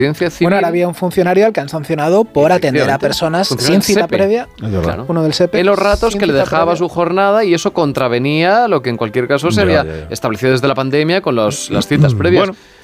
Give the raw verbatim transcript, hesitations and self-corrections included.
Bueno, ahora había un funcionario al que han sancionado por atender a personas sin cita previa. Claro. Uno del S E P E. En los ratos que le dejaba previa. su jornada y eso contravenía lo que en cualquier caso se Ya, había ya, ya. establecido desde la pandemia con los, las citas previas. Bueno.